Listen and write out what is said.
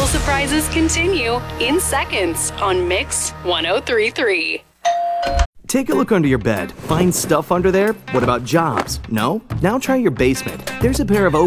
surprises continue in seconds on Mix 1033. Take a look under your bed. Find stuff under there? What about jobs? No? Now try your basement. There's a pair of